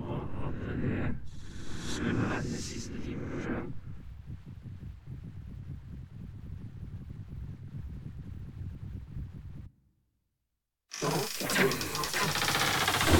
Og at det skulle være den siste timen på sjøen.